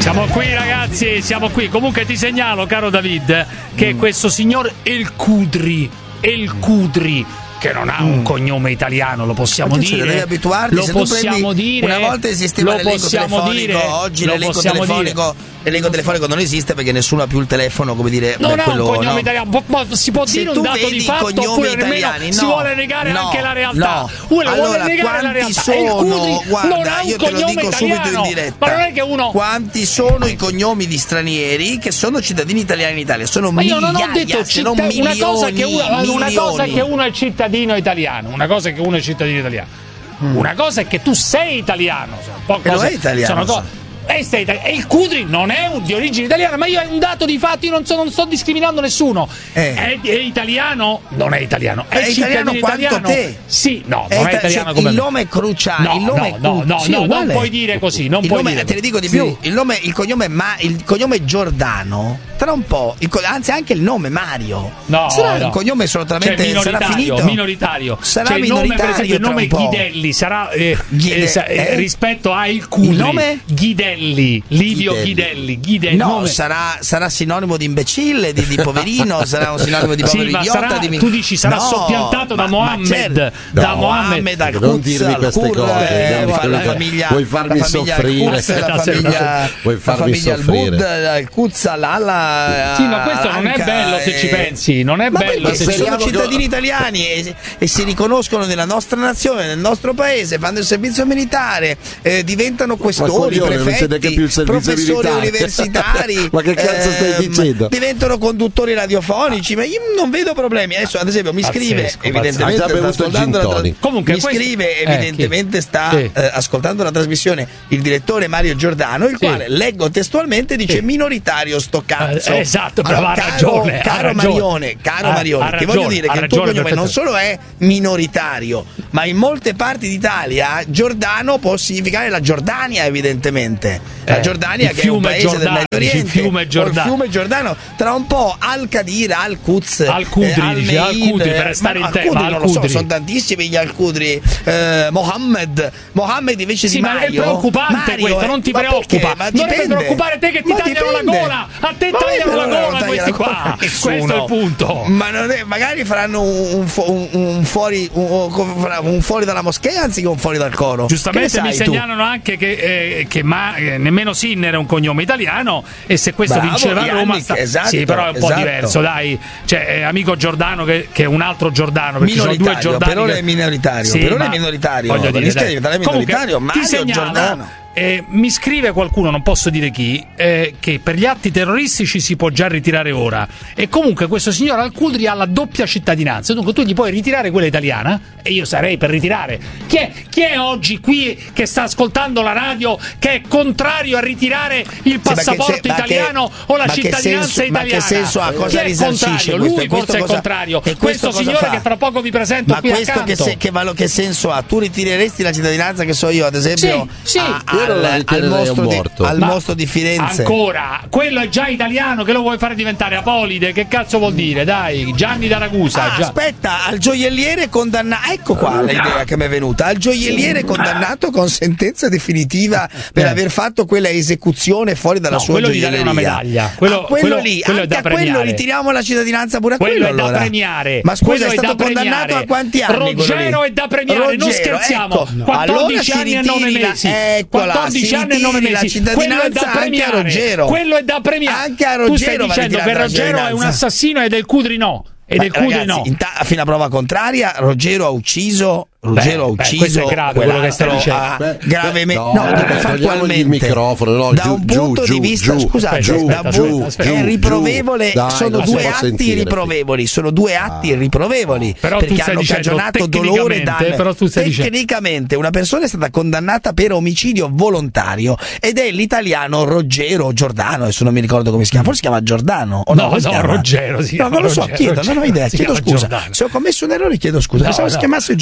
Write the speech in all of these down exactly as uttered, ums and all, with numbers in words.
Siamo qui ragazzi, siamo qui. Comunque ti segnalo, caro David, che mm. questo signor El Kudri, El Kudri, che non ha un mm. cognome italiano, lo possiamo Oggi dire. Devi abituarti, lo se possiamo dire. Una volta esisteva l'elenco telefonico, dire, oggi l'elenco telefonico, l'elenco telefonico non esiste perché nessuno ha più il telefono, come dire, non beh, ha quello, un cognome no. italiano, ma si può se dire un dato di fatto oppure italiani, no, si vuole negare no, anche la realtà. No. Vuole, allora, vuole negare la realtà. Sono, Kudri guarda, non ha un io te lo dico italiano, subito in diretta. Ma non è che uno Quanti sono i cognomi di stranieri che sono cittadini italiani in Italia? Sono ma migliaia, io non ho detto se non città, milioni, una cosa che uno, una cosa è che uno è cittadino italiano, una cosa è che uno è cittadino italiano. Mm. Una cosa è che tu sei italiano, sono un po' cose, e non è italiano. Sono co- E il Kudri non è un di origine italiana, ma io è un dato di fatto, io non, so, non sto discriminando nessuno. Eh. È, è italiano? Non è italiano. È, è italiano quanto italiano? Te? Sì, no, è non ita- è italiano cioè, come il me. nome è cruciale. No, il nome no, è no, no, sì, no, non puoi dire così. Non il puoi nome, dire. te ne dico di sì. più. Il nome, il cognome, ma il cognome Giordano. Tra un po', il, anzi, anche il nome Mario. No, sarà no. il cognome solamente cioè, minoritario, sarà finito. Minoritario. Sarà cioè, il nome, per esempio, il nome Ghidelli sarà eh, Ghide- eh, eh? rispetto a il Kudri. Il nome? Ghidelli, Livio Ghidelli. Ghidelli. No, nome... sarà, sarà sinonimo di imbecille, di, di poverino, sarà un sinonimo di povero sì, idiota. Sarà, di... Tu dici sarà no, soppiantato da Mohammed, certo. da no, Mohammed. al non dirmi queste Kur, cose, eh, non la mi famiglia, vuoi farmi la famiglia soffrire, Al-Quds, la famiglia, vuoi farmi la famiglia soffrire. Al-Quds, Al-Alla. Sì, ma questo non è bello se ci pensi, non è ma bello se se ci sono pensi. cittadini italiani e, e si riconoscono nella nostra nazione, nel nostro paese, fanno il servizio militare, eh, diventano questori, coglione, prefetti, più il professori militare. universitari. Ma che cazzo stai ehm, dicendo? Diventano conduttori radiofonici, ma io non vedo problemi. Adesso, ad esempio, mi scrive Pazzesco, evidentemente pazzesco. sta ascoltando la tra- Comunque, mi questo... scrive eh, evidentemente chi? sta sì. eh, ascoltando la trasmissione il direttore Mario Giordano, il sì. quale leggo testualmente dice sì. minoritario sto cazzo. Eh, esatto, bravo, allora, ha ragione, caro, ha caro ragione. Marione, caro Ha- Marione, ha ti ragione, voglio dire ha che il tuo ragione, cognome non solo è minoritario, ma in molte parti d'Italia Giordano può significare la Giordania, evidentemente. La Eh, Giordania il che è un fiume paese del Giordano, Medio dici, il Oriente, fiume o Giordano. il fiume Giordano, tra un po' Al-Qadir, Al-Quds, Al-Qudri, eh, dici, Al-Meid, Al-Qudri, per restare ma in te- Al-Qudri ma non lo so, Al-Qudri. sono tantissimi gli Al-Qudri, eh, Mohammed, Mohammed invece Sì, di ma Mario. è preoccupante Mario, questo, eh, non ti ma preoccupa. perché? Ma non deve dipende. preoccupare te che ti Ma tagliano la dipende. gola. A te Ma tagliano la non gola taglia questi la qua. gola nessuno. Questo è il punto. Ma non è, magari faranno un, un, un, fuori, un, un fuori dalla moschea anziché un fuori dal coro. Giustamente mi tu? segnalano anche che, eh, che ma, eh, nemmeno Sinner è un cognome italiano e se questo Bravo, vinceva a Roma Yannick, sta... esatto, sì, però è un po' esatto. diverso, dai. Cioè, eh, amico Giordano che, che è un altro Giordano, perché ci sono due Giordani. Per ora che... è minoritario, sì, per ora ma... è minoritario. Voglio dire, rischia dai. di diventare Comunque, minoritario. ti Mario segnalo, Giordano. Eh, mi scrive qualcuno, non posso dire chi, eh, che per gli atti terroristici si può già ritirare ora. E comunque questo signor Al-Qudri ha la doppia cittadinanza. Dunque tu gli puoi ritirare quella italiana e io sarei per ritirare. Chi è, chi è oggi qui che sta ascoltando la radio che è contrario a ritirare il passaporto sì, ma che se- italiano ma che- o la ma che cittadinanza senso- ma che italiana? senso ha? Cosa Chi è risarcisce contrario? questo? Lui Questo forse è cosa- contrario. e questo Questo cosa signore fa? che tra poco vi presento Ma qui questo accanto. che, se, che, valo- che senso ha? Tu ritireresti la cittadinanza che so io, ad esempio, Sì, sì. a- Io non la al, al ritirerei a mostro di, morto. al Ma mostro di Firenze? Ancora, quello è già italiano, che lo vuoi fare diventare Apolide? Che cazzo vuol dire? Dai, Gianni da Ragusa. Ah, già. aspetta, al gioielliere condannato. Ecco qua l'idea che mi è venuta. Al gioielliere condannato con sentenza definitiva per Eh. aver fatto quella esecuzione fuori dalla No, sua quello gli gioielleria. darei una medaglia. Quello- Ah, quello, quello- lì, quello è anche da a quello premiare. ritiriamo la cittadinanza pure a Quello quello è da allora. premiare. Ma scusa, Quello è è stato da condannato premiare. a quanti anni? quello Ruggero lì? è da premiare, non Ruggero, scherziamo. ecco. quattordici Allora si anni e nove ritiri la- mesi. eccola, quattordici si anni e nove ritiri la mesi. Quello è cittadinanza da anche a premiare. Ruggero. Quello è da premiare. Anche a Tu stai Ruggero va dicendo che ritirata la Ruggero è un cittadinanza. assassino e del Cudri no. E Beh, del Cudri ragazzi, no. in ta- fino a prova contraria, Ruggero ha ucciso. Ruggero ha Beh, ucciso. beh, questo è grave, quello che stai quell'altro dicendo. ha Beh, gravemente. no, No, dico togliamogli fattualmente. il microfono, no, da giù, un giù, punto giù, di vista, giù, scusate, giù, da giù, bu- aspetta, è giù, riprovevole. dai, sono non due si può atti sentire, riprovevoli. Sono due atti riprovevoli. Però tu perché stai hanno dicendo cagionato dolore e danno. però tu stai dicendo- Tecnicamente, una persona è stata condannata per omicidio volontario ed è l'italiano Ruggero Giordano. Adesso non mi ricordo come si chiama. Forse si chiama Giordano. O No, come si no, chiama? Ruggero si No, chiama non lo so. Ruggero, Chiedo, non ho idea. si Chiedo chiama scusa. Giordano. Se ho commesso un errore, chiedo scusa. No, Pensavo si no. chiamasse Giordano.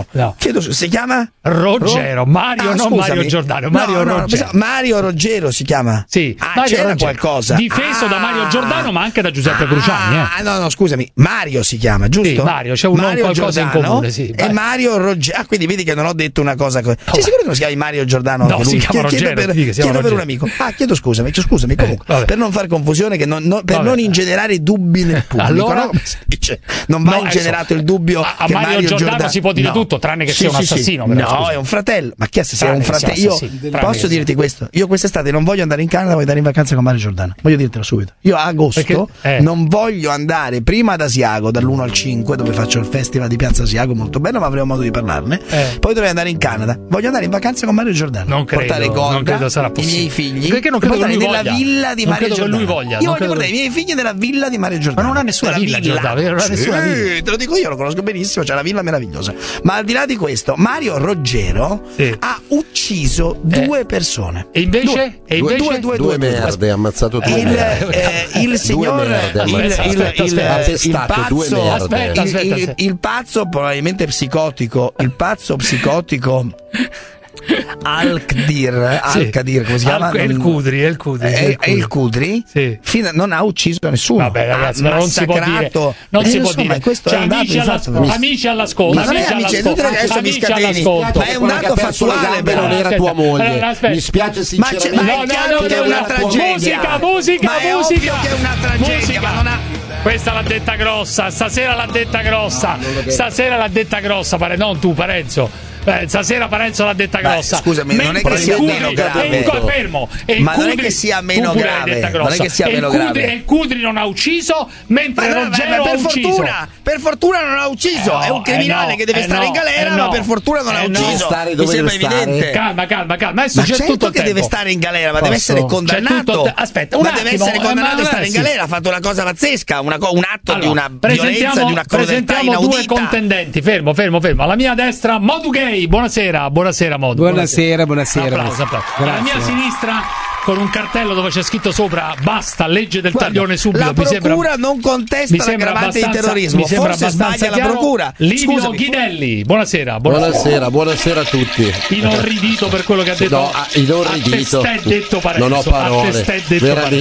No. Chiedo, si chiama? Ruggero, Mario, Ah, non scusami. Mario Giordano, Mario No, no, no, Ruggero. pensavo- Mario Ruggero si chiama? Sì, Ah, Mario c'era Ruggero. qualcosa. Difeso Ah. da Mario Giordano, ma anche da Giuseppe Cruciani. Eh. Ah, no, no, scusami. Mario si chiama, giusto? Sì, Mario, c'è un Mario qualcosa in Giordano comune, sì. E Vai. Mario Ruggero. Ah, quindi vedi che non ho detto una cosa. Co- Sei sicuro che non si chiami Mario Giordano? No, anche si lui? chiama Chiedo Ruggero, per, ti dico, si chiama chiedo per un Ruggero. amico. Ah, chiedo scusami, chiedo scusami. Comunque, vabbè. per non far confusione, che non, non- per Vabbè. non ingenerare dubbi nel pubblico, Allora? no? Come si dice? Non va No, ingenerato adesso, il dubbio a- a che Mario Mario Giordano si può dire no. tutto, tranne che Sì, sia un sì, sì. assassino, però, No, scusa. è un fratello. Ma chi è se sia Tranne un che sia fratello? Io assassino, tranne posso che dirti questo. Io quest'estate non voglio andare in Canada, voglio andare in vacanza con Mario Giordano. Voglio dirtelo subito. Io a agosto Perché? Eh. non voglio andare prima ad Asiago dall'uno al cinque, dove faccio il festival di Piazza Asiago, molto bello, ma avremo modo di parlarne. Eh. Poi dovrei andare in Canada. Voglio andare in vacanza con Mario Giordano. Non credo, portare non Golda, credo sarà i possibile. miei figli, Perché non credo e portarli che lui nella voglia. villa di Non Mario credo che Giordano. lui voglia, Io non voglio credo portare i miei figli nella villa di Mario Giordano. Ma non ha nessuna Nella villa, Giordano, non ha Sì, nessuna villa. te lo dico io, lo conosco benissimo, c'è la villa meravigliosa. Ma al di là di questo, Mario Ruggero Sì. ha ucciso Eh. due persone. E invece? Due, E due, invece? due, due, Due due, merde, ha ammazzato due il, merde. eh, il signor merde, il, ammazza. il, Aspetta, il, aspetta. il Attestato, due pazzo merde. Aspetta, il, aspetta, il- aspetta. il pazzo probabilmente psicotico il pazzo psicotico Al-Qadir Sì. Al-Qadir, come si chiama? Al- è il Non- Cudri, è il Cudri. è, è il Cudri? Sì. Fino a- non ha ucciso nessuno. Vabbè, ragazzi, ha ma non si può dire. massacrato. Non Eh, si lo può so, ma dire. questo Cioè, è un dato amici, di alla, fatto. amici all'ascolto. Ma non è amici amici, è all'ascolto. inutile che adesso mi Amici scateni. all'ascolto. Ma è un Quello che dato ha perso le fattuale, gambe però. non era Aspetta. tua moglie. Allora, aspetta. Mi spiace Ma, c'è, sinceramente. ma è No, no, chiaro no, che è no, una no. tragedia. Musica, musica, ma è musica. ovvio che è una tragedia, Musica. ma non ha... Questa l'ha detta grossa, stasera l'ha detta grossa. Stasera l'ha detta grossa, pare non tu, Parenzo. Eh, stasera Parenzo l'ha detta Beh, grossa. scusami, non è che Mentre sia Cudri- meno e grave. il co- fermo. E il Ma non è Cudri- che sia tu meno pure l'hai grave, detta non è grossa. che sia E il meno Cudri- grave. E il Cudri non ha ucciso, mentre Ma, no, Ruggero ma per ha ucciso. fortuna, per fortuna non ha ucciso. Eh, è un no, criminale eh, no, che deve eh, stare no, in galera, eh, ma no. per fortuna non ha Eh, no. ucciso. Deve stare Mi dove sembra deve stare. evidente. Calma, calma, calma. Adesso Ma c'è certo tutto il che deve tempo. stare in galera, ma Posso? deve essere C'è condannato. tutto- aspetta, un ma attimo, deve essere eh, condannato ma a stare in sì. galera. Ha fatto una cosa pazzesca, una co- un atto di Allora, una violenza, di una crudeltà presentiamo due inaudita. contendenti. Fermo, fermo, fermo. Alla mia destra, Modu Gay. Buonasera, buonasera, Modu. Buonasera, buonasera. Un applauso, applauso. Alla Grazie. mia sinistra, con un cartello dove c'è scritto sopra basta, legge del Guarda, taglione subito. la mi sembra, procura non contesta mi sembra l'aggravante di abbastanza- terrorismo. mi sembra Forse abbastanza sbaglia la chiaro. procura. Livio Scusami. Ghinelli. Buonasera, buonasera. Buonasera, buonasera a tutti. Inorridito per quello che ha detto. No, ah, inorridito. A testè detto Parenzo. Non ho parole. A testè detto Veramente.